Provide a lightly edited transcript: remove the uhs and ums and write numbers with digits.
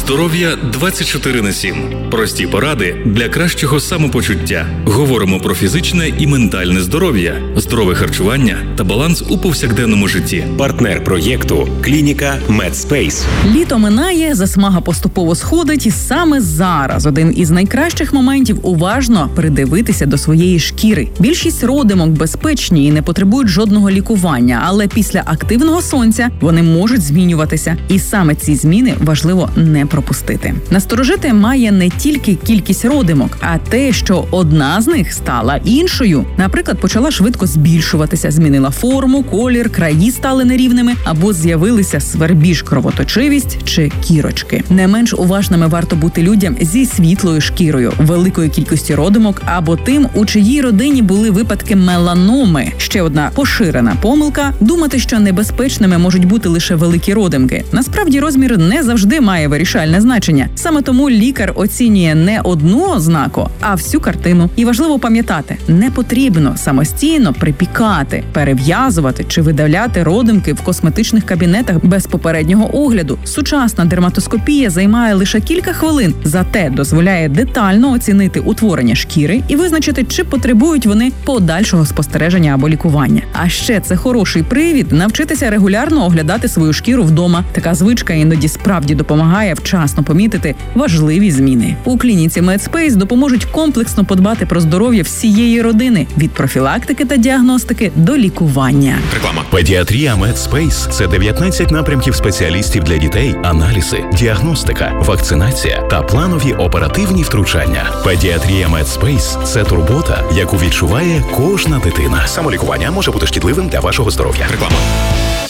Здоров'я 24/7. Прості поради для кращого самопочуття. Говоримо про фізичне і ментальне здоров'я, здорове харчування та баланс у повсякденному житті. Партнер проєкту – клініка Медспейс. Літо минає, засмага поступово сходить, і саме зараз один із найкращих моментів уважно придивитися до своєї шкіри. Більшість родимок безпечні і не потребують жодного лікування, але після активного сонця вони можуть змінюватися. І саме ці зміни важливо не пропустити. Насторожити має не тільки кількість родимок, а те, що одна з них стала іншою. Наприклад, почала швидко збільшуватися, змінила форму, колір, краї стали нерівними або з'явилися свербіж, кровоточивість чи кірочки. Не менш уважними варто бути людям зі світлою шкірою, великою кількістю родимок або тим, у чиїй родині були випадки меланоми. Ще одна поширена помилка – думати, що небезпечними можуть бути лише великі родимки. Насправді розмір не завжди має вирішальне значення. Саме тому лікар оцінює не одну ознаку, а всю картину. І важливо пам'ятати, не потрібно самостійно припікати, перев'язувати чи видаляти родимки в косметичних кабінетах без попереднього огляду. Сучасна дерматоскопія займає лише кілька хвилин, зате дозволяє детально оцінити утворення шкіри і визначити, чи потребують вони подальшого спостереження або лікування. А ще це хороший привід навчитися регулярно оглядати свою шкіру вдома. Така звичка іноді справді допомагає вчасно помітити важливі зміни. У клініці Медспейс допоможуть комплексно подбати про здоров'я всієї родини – від профілактики та діагностики до лікування. Реклама. Педіатрія Медспейс – це 19 напрямків спеціалістів для дітей, аналізи, діагностика, вакцинація та планові оперативні втручання. Педіатрія Медспейс – це турбота, яку відчуває кожна дитина. Самолікування може бути шкідливим для вашого здоров'я. Реклама.